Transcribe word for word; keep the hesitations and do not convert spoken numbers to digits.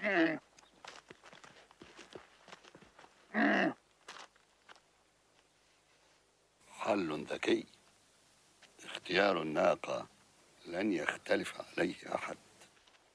حل ذكي. اختيار الناقة لن يختلف عليه أحد.